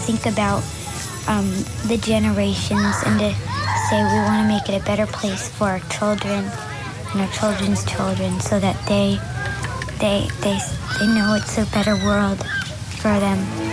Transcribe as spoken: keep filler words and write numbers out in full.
think about um, the generations and to say we want to make it a better place for our children and our children's children so that they, they, they, they know it's a better world for them.